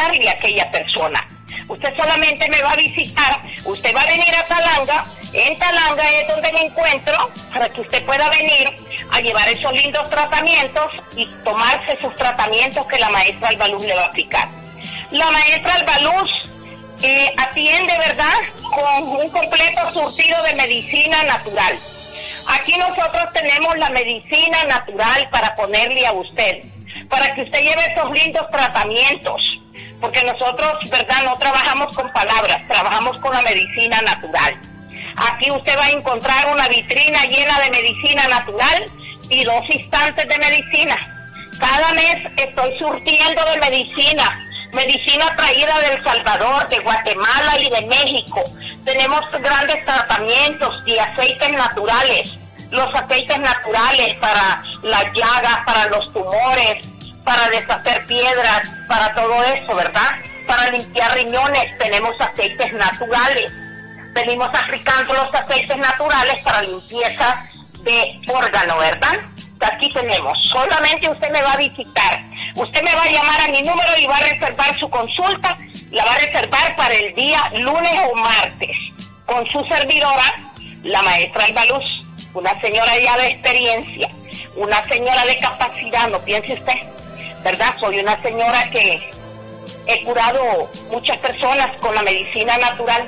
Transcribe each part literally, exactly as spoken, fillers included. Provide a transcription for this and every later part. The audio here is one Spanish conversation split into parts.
ayudarle a aquella persona. Usted solamente me va a visitar, usted va a venir a Talanga, en Talanga es donde me encuentro, para que usted pueda venir a llevar esos lindos tratamientos y tomarse sus tratamientos que la maestra Albaluz le va a aplicar. La maestra Albaluz eh, atiende, ¿verdad?, con un completo surtido de medicina natural. Aquí nosotros tenemos la medicina natural para ponerle a usted, para que usted lleve esos lindos tratamientos, porque nosotros, ¿verdad?, no trabajamos con palabras, trabajamos con la medicina natural. Aquí usted va a encontrar una vitrina llena de medicina natural y dos instantes de medicina. Cada mes estoy surtiendo de medicina, medicina traída de El Salvador, de Guatemala y de México. Tenemos grandes tratamientos y aceites naturales, los aceites naturales para las llagas, para los tumores, para deshacer piedras, para todo eso, ¿verdad? Para limpiar riñones tenemos aceites naturales. Venimos aplicando los aceites naturales para limpieza de órgano, ¿verdad? Aquí tenemos, solamente usted me va a visitar, usted me va a llamar a mi número y va a reservar su consulta, la va a reservar para el día lunes o martes, con su servidora, la maestra Albaluz, una señora ya de experiencia, una señora de capacidad, no piense usted, ¿verdad? Soy una señora que he curado muchas personas con la medicina natural.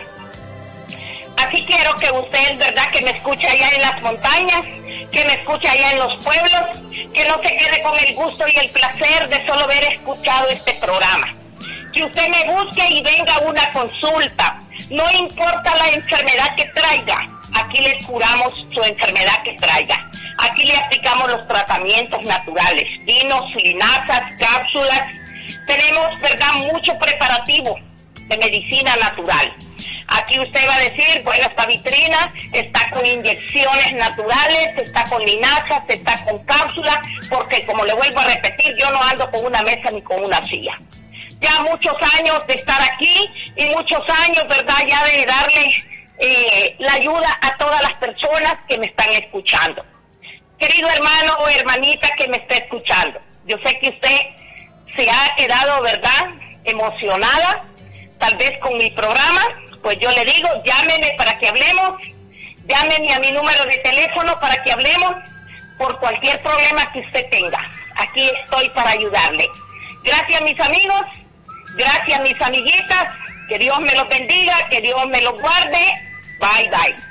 Así quiero que usted, ¿verdad?, que me escuche allá en las montañas, que me escuche allá en los pueblos, que no se quede con el gusto y el placer de solo haber escuchado este programa. Que usted me busque y venga a una consulta. No importa la enfermedad que traiga, aquí le curamos su enfermedad que traiga. Aquí le aplicamos los tratamientos naturales, vinos, linazas, cápsulas. Tenemos, ¿verdad?, mucho preparativo de medicina natural. Aquí usted va a decir, bueno, esta vitrina está con inyecciones naturales, está con linazas, está con cápsulas, porque como le vuelvo a repetir, yo no ando con una mesa ni con una silla. Ya muchos años de estar aquí y muchos años, ¿verdad?, ya de darle eh, la ayuda a todas las personas que me están escuchando. Querido hermano o hermanita que me está escuchando, yo sé que usted se ha quedado, ¿verdad?, emocionada, tal vez con mi programa. Pues yo le digo, llámeme para que hablemos, llámeme a mi número de teléfono para que hablemos por cualquier problema que usted tenga. Aquí estoy para ayudarle. Gracias, mis amigos, gracias, mis amiguitas, que Dios me los bendiga, que Dios me los guarde. Bye, bye.